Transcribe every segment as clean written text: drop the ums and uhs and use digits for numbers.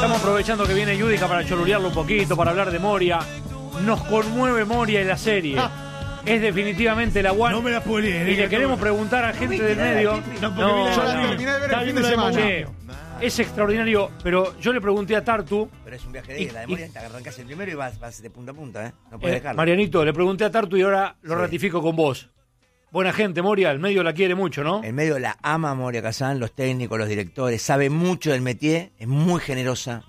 Estamos aprovechando que viene Yudica para cholurearlo un poquito, para hablar de Moria. Nos conmueve Moria en la serie. Es definitivamente la one. No me la spoilees. Y le queremos preguntar a gente del medio. No, Yo la terminé de ver el fin de semana. Sí, es extraordinario, pero yo le pregunté a Tartu. Pero es un viaje de ida. De Moria te arrancas el primero y vas de punta a punta, ¿eh? No puedes dejarlo. Marianito, le pregunté a Tartu y ahora lo ratifico con vos. Buena gente, Moria, el medio la quiere mucho, ¿no? El medio la ama Moria Kazan, los técnicos, los directores, sabe mucho del métier, es muy generosa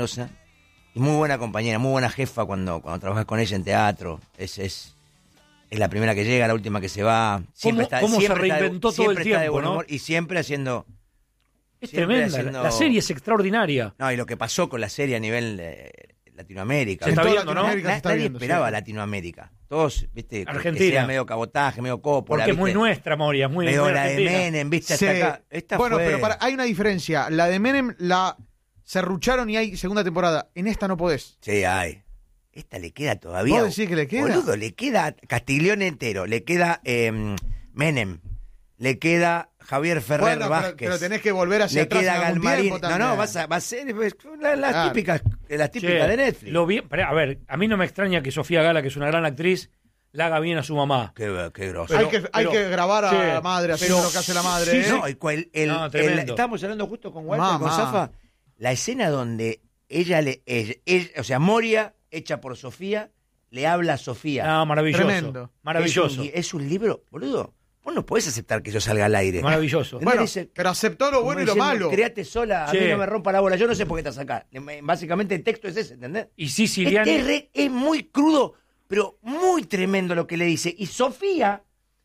y muy buena compañera, muy buena jefa cuando trabajas con ella en teatro. Es la primera que llega, la última que se va. Siempre ¿Cómo se siempre reinventó todo el siempre está de tiempo, buen ¿no? humor y siempre haciendo... Es siempre tremenda, haciendo- la serie es extraordinaria. No, y lo que pasó con la serie a nivel Latinoamérica. Se está toda viendo, ¿no? Latinoamérica se está Nadie viendo, esperaba sí. Latinoamérica. Todos, viste, que Argentina. sea medio cabotaje, medio cópola. Porque es muy ¿viste? nuestra, Moria, muy Medio muy la de argentina. Menem, viste, Sí. hasta acá. Esta Bueno, fue... pero hay una diferencia. La de Menem la serrucharon y hay segunda temporada. En esta no podés. Sí, hay. Esta le queda todavía. ¿Vos decís que le queda? Boludo, le queda Castiglione entero, le queda Menem, le queda Javier Ferrer Bueno, Vázquez. pero tenés que volver hacia le atrás queda en algún Galmarín. tiempo No, también. va a ser pues, las Claro. típicas, Che, de Netflix. a ver, a mí no me extraña que Sofía Gala, que es una gran actriz, la haga bien a su mamá. Qué grosso. Hay que grabar a Che, la madre, haciendo pero- lo que hace la madre. sí, ¿eh? sí. No, No, tremendo. estábamos hablando justo con Walter, con Mamá. Zafa, la escena donde ella o sea, Moria, hecha por Sofía, le habla a Sofía. Ah, maravilloso. Tremendo. Maravilloso. Es un libro, boludo. Vos no podés aceptar que yo salga al aire. Maravilloso. Bueno, Dice- pero aceptó lo bueno y lo Como diciendo, malo. Créate sola, a Sí. mí no me rompa la bola. Yo no sé por qué estás acá. Básicamente el texto es ese, ¿entendés? Y Siciliani. Es muy crudo, pero muy tremendo lo que le dice. Y Sofía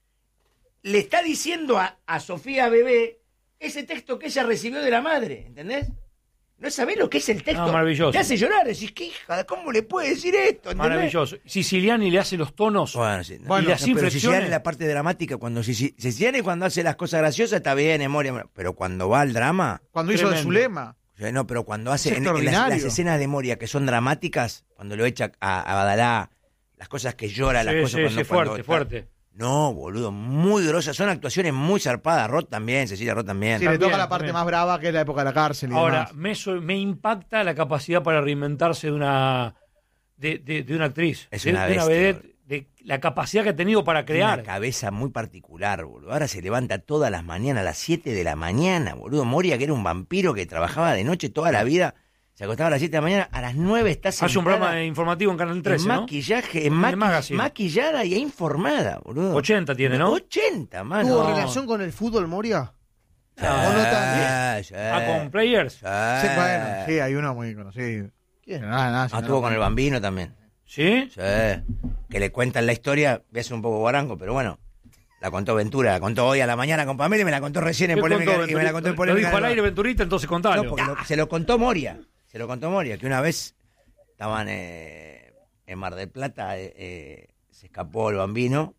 le está diciendo a Sofía Bebé ese texto que ella recibió de la madre, ¿entendés? No sabés lo que es el texto. No, maravilloso. Te hace llorar, decís, ¿qué hija? ¿Cómo le puede decir esto? ¿Entendés? Maravilloso. Siciliani le hace los tonos. Bueno, sí. No, Bueno, y las pero inflexiones. Siciliani en la parte dramática, Siciliani cuando hace las cosas graciosas está bien, Moria, pero cuando va al drama, Cuando hizo de Tremendo. Zulema. o sea, no, pero cuando hace Es en las extraordinario. escenas de Moria que son dramáticas, cuando lo echa a Badalá, las cosas que llora, las Sí, cosas sí, cuando, sí, cuando fuerte, está- fuerte. No, boludo, muy grosas, son actuaciones muy zarpadas, Roth también, Cecilia Roth también. Sí, También, le toca la parte también. más brava, que es la época de la cárcel y Ahora, demás. me impacta la capacidad para reinventarse de una actriz. Es de una una bestia, vedette, de la capacidad que ha tenido para Tiene crear. una cabeza muy particular, boludo. Ahora se levanta todas las mañanas, a las 7 de la mañana, boludo. Moria, que era un vampiro que trabajaba de noche toda la vida, se acostaba a las 7 de la mañana, a las 9 está sentada. Hace un programa informativo en Canal 13, en ¿no? maquillaje, En el magazine. maquillada y informada, boludo. 80 tiene, ¿no? 80, mano. ¿Tuvo no. relación con el fútbol, Moria? Sí, ¿O no tan- sí. Ah, con Players. Sí. Sí, bueno, sí, hay uno muy conocido. ¿Quién? Nada, Ah, estuvo con el Bambino también. ¿Sí? Sí. Que le cuentan la historia, voy a ser un poco guarango, pero bueno. La contó Ventura, la contó hoy a la mañana con Pamela y me la contó recién en ¿Qué Polémica. contó Y me la contó en Venturita? Polémica. Lo dijo al del aire Bar. Venturita, entonces contalo. No, porque se lo contó Moria. Se lo contó Moria, que una vez estaban en Mar del Plata, se escapó el Bambino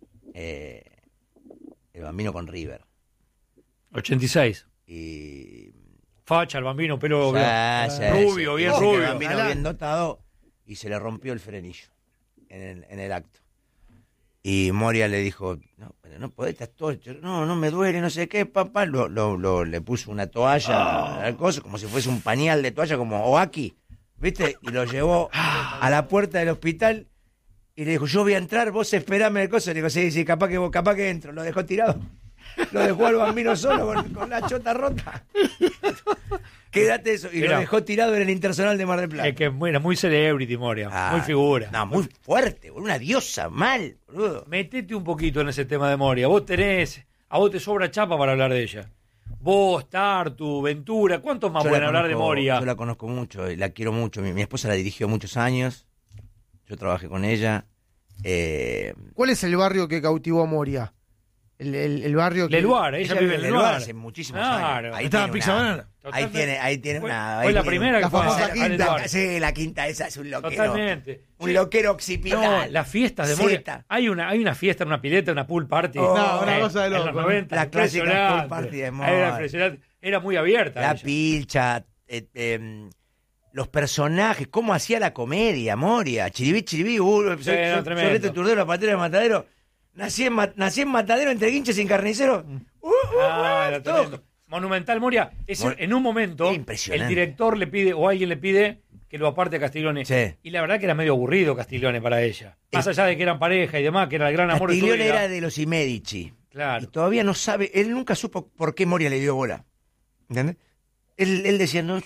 con River. 86. Y Facha, el Bambino, pelo Sí, rubio, sí. bien Dice que rubio. El Bambino Galán. bien dotado y se le rompió el frenillo en el acto. Y Moria le dijo, no, pero no podés, estás todo hecho. No me duele, no sé qué, papá. Le puso una toalla al coso, como si fuese un pañal de toalla, como Oaki, ¿viste? Y lo llevó a la puerta del hospital y le dijo, yo voy a entrar, vos esperame el coso. Le dijo, sí, capaz que entro. Lo dejó tirado. Lo dejó al Bambino solo con la chota rota. Quédate eso. Y Mirá. lo dejó tirado en el Internacional de Mar del Plata. Es que era muy celebrity, Moria. Ah, muy figura. No, muy fuerte, boludo, una diosa, mal, boludo. Metete un poquito en ese tema de Moria. A vos te sobra chapa para hablar de ella. Vos, Tartu, Ventura, ¿cuántos más Yo pueden la hablar de conozco- Moria? Yo la conozco mucho y la quiero mucho. Mi esposa la dirigió muchos años. Yo trabajé con ella. ¿Cuál es el barrio que cautivó a Moria? El barrio que... Leluar, ella vive en Leluar Leluar. hace muchísimos Claro. años. Ahí Estaba tiene Pizza una- Banana. Ahí tiene Fue- una. fue ahí la tiene primera la que fue famosa a quinta. Leluar. Sí, la quinta esa es un loquero. Totalmente. Un Sí. loquero occipital. No, las fiestas de Moria. Zeta. Hay una fiesta, una pileta, una pool party. Oh, No, una cosa de en loco. los 90, La clásica impresionante. pool party de Era Moria. impresionante. Era muy abierta. La ella. pilcha, los personajes, cómo hacía la comedia, Moria, Chiribí, no, tremendo. Sorete Turdero, la patera de Matadero. Nací en Matadero entre guinches y carniceros. Ah, era todo. tremendo. Monumental Moria. En un momento, Impresionante. el director le pide, o alguien le pide, que lo aparte a Castiglione. Sí. Y la verdad que era medio aburrido Castiglione para ella. Más allá de que eran pareja y demás, que era el gran amor de su Castiglione vida. era de los Medici. Claro. Y todavía no sabe, él nunca supo por qué Moria le dio bola. ¿Entendés? Él decía, no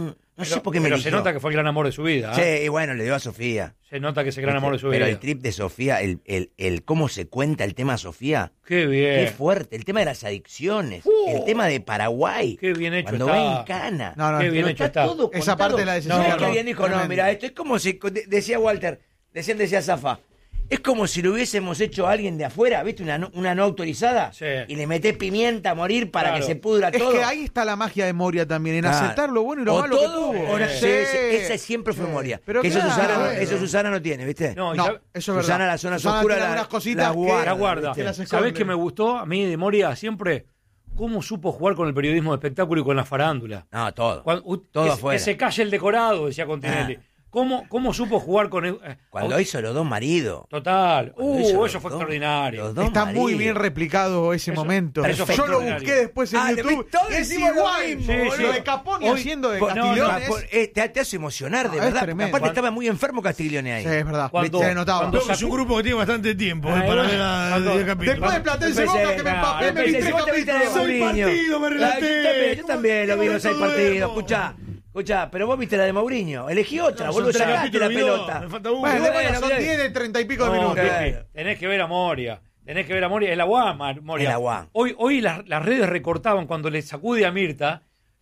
sé por qué me Pero eligió. se nota que fue el gran amor de su vida. ¿eh? Sí, y bueno, le dio a Sofía. Se nota que es el gran amor de su Pero vida. el trip de Sofía, el cómo se cuenta el tema Sofía, Qué bien. qué fuerte. El tema de las adicciones, el tema de Paraguay. Qué bien hecho cuando está. va en cana. No, Qué bien Pero hecho está. todo Esa contado. parte de la decisión No, de que error. alguien dijo, no, Tremendo. mira, esto es como si, decía Walter, decía Zafa, es como si lo hubiésemos hecho a alguien de afuera, ¿viste? Una no autorizada, Sí. y le metés pimienta a morir para Claro. que se pudra Es todo. que ahí está la magia de Moria también, en Claro. aceptar lo bueno y lo o malo todo, que tuvo. o no. Sí. Sí, ese siempre fue Moria. Pero Que eso, claro, Susana no tiene, ¿viste? No, y No, sabe- eso es verdad. Susana, las zonas Susana oscuras, tiene algunas cositas la que- guarda. la guarda. que las ¿Sabés esconde. qué me gustó a mí de Moria siempre? ¿Cómo supo jugar con el periodismo de espectáculo y con la farándula? No, todo. que Todo se- afuera. Que se calle el decorado, decía Continelli. ¿Cómo supo jugar con el, Cuando hizo los dos maridos. Total. Cuando hizo Eso los fue dos- extraordinario. los dos Está muy maridos. bien replicado ese momento. eso fue Yo lo extraordinario. busqué después en Ah, YouTube. todos Es decimos lo igual. mismo, Sí, Lo sí. de Caponi Hoy- haciendo de no, Castiglione no, es- te hace emocionar, de Ah, es verdad. Porque tremendo. aparte estaba muy enfermo Castiglione ahí. Sí, es verdad. Cuando- Se notaba. cuando Creo que es un grupo que tiene bastante tiempo Ah, para bueno, ver cuando- el capítulo. Después de Platense Empecé, Boca que me empapé, me vi empecé, 3 vos te viste la de capítulos. Soy Mourinho. partido, me relaté. Yo también lo vi los 6 ¿Cómo partidos. duermo? Escuchá, pero vos viste la de Mourinho. Elegí otra, No, boludo, son 3 sacaste la capítulos, pelota. me falta uno. Bueno, Bueno, bueno, son mirá. 10 de 30 y pico de No, minutos. Ricky, tenés que ver a Moria. Tenés que ver a Moria. Es la UAM, Moria. Es la UAM. Hoy las redes recortaban cuando le sacude a Mirta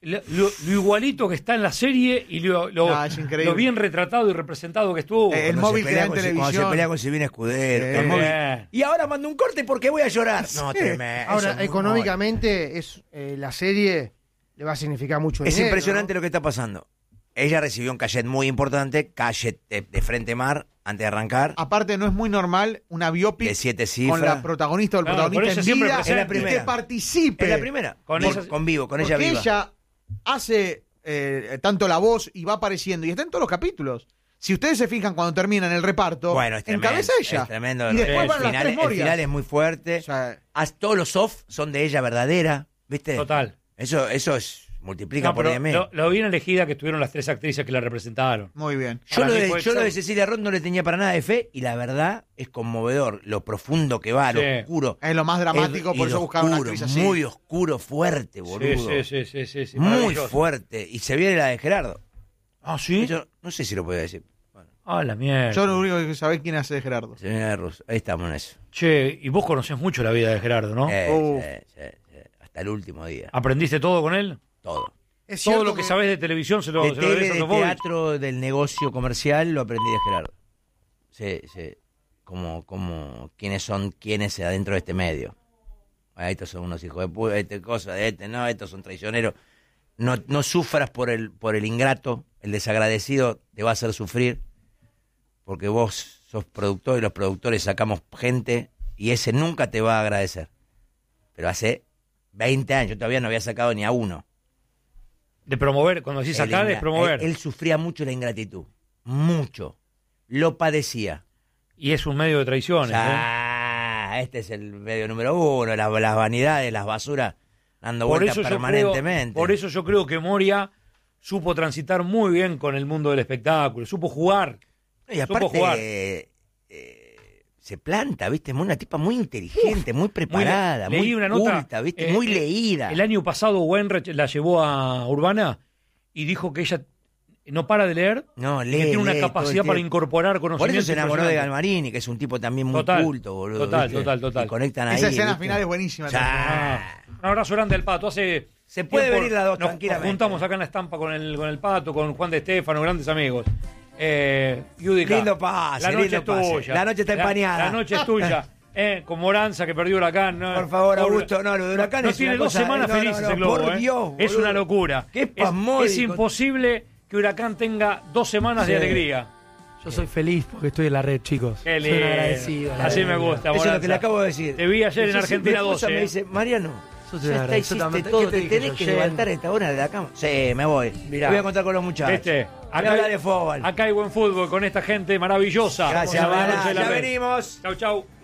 lo igualito que está en la serie y No, es increíble. lo bien retratado y representado que estuvo. El Cuando móvil se que da pelea en con- Cuando televisión. se pelea con Silvina Escudero. Sí. el móvil. Bien. Y ahora mando un corte porque voy a llorar. No, tremendo. Eso Ahora, es muy económicamente, la serie le va a significar mucho Es dinero, impresionante ¿no? lo que está pasando. Ella recibió un cachet muy importante, cachet de frente mar, antes de arrancar, Aparte, no es muy normal una biopic de 7 con cifras. la protagonista o el Claro, por protagonista eso en siempre vida presente. Es la primera. y que participe. Es la primera. Con Con, esa- con vivo, con Porque ella viva. ella hace tanto la voz y va apareciendo y está en todos los capítulos. Si ustedes se fijan cuando terminan el reparto, Bueno, es tremendo. encabeza ella. Es tremendo. Y después el, van las final, tres el Morias. final es muy fuerte. O sea, Todos los off son de ella verdadera, ¿viste? Total. Eso es multiplica No, por pero 10.000. lo bien elegida que estuvieron las 3 actrices que la representaron. muy bien. Yo Para lo mí de, fue yo lo de excelente. Cecilia Roth no le tenía para nada de fe y la verdad es conmovedor. Lo profundo que va, lo Sí. oscuro. Es lo más dramático, Y por eso lo buscaron una oscuro, actriz así. muy oscuro, fuerte, boludo. Sí, Muy maravilloso. fuerte. Y se viene la de Gerardo. Ah, sí. Yo no sé si lo podía decir. Bueno, Ah, la mierda. Yo lo único que sabés quién hace de Gerardo. se viene de Rus. Ahí estamos en eso. Che, y vos conocés mucho la vida de Gerardo, ¿no? Uf. Sí. Hasta el último día. ¿Aprendiste todo con él? Todo. Es Todo cierto lo que sabés de televisión se lo De se lo tele, debes a de Sofovich. teatro, del negocio comercial, lo aprendí de Gerardo. Sí. Como quienes adentro de este medio. Ah, estos son unos hijos de puta, estos son traicioneros. No sufras por el ingrato, el desagradecido te va a hacer sufrir, porque vos sos productor y los productores sacamos gente y ese nunca te va a agradecer. Pero hace 20 años, yo todavía no había sacado ni a uno. De promover, cuando decís sacar, es promover. Él sufría mucho la ingratitud, mucho. Lo padecía. Y es un medio de traiciones. Este es el medio número uno, las vanidades, las basuras dando vueltas permanentemente. Por eso yo creo que Moria supo transitar muy bien con el mundo del espectáculo, supo jugar. Y aparte, supo jugar. Se planta, ¿viste? Una tipa muy inteligente, muy preparada, leí muy una culta, nota, ¿viste? Muy leída. El año pasado Wenrich la llevó a Urbana y dijo que ella no para de leer, No, y lee, que tiene una lee todo el capacidad para tiempo. incorporar Por conocimientos. eso se enamoró de impresionantes. Galmarini, que es un tipo también muy Total, culto, boludo. total, ¿viste? total. Y conectan ahí. Esa escena ¿viste? final es buenísima. Ya. Un abrazo grande al Pato. Se puede venir las dos nos tranquilamente. juntamos acá en la estampa con el Pato, con Juan de Estefano, grandes amigos. Yudica, Lindo pase, la noche lindo es tuya. pase. La noche está empañada. La noche es tuya. Con Moranza, que perdió Huracán. ¿no? Por favor, Augusto, no, lo de Huracán no es tiene una 2 cosa- semanas no, felices no, el Globo. por Dios, es boludo. una locura. Qué Es espasmódico. imposible que Huracán tenga 2 semanas de Sí. alegría. Yo soy feliz porque estoy en la red, chicos. Qué Soy lindo. un agradecido. Así me gusta, Eso es lo Moranza. que le acabo de decir. Te vi ayer en Entonces, Argentina mi esposa 12. me dice, Mariano, Yo te ya está, agradezco hiciste también. todo, ¿Qué te te dije tenés yo? que Jen? levantar a esta hora de la cama. Sí, me voy. Mirá. Voy a contar con los muchachos. ¿Viste? Voy a hablar de fútbol. Acá hay buen fútbol con esta gente maravillosa. Gracias, Vamos a la Mariano. noche de la Ya red. venimos. Chau, chau.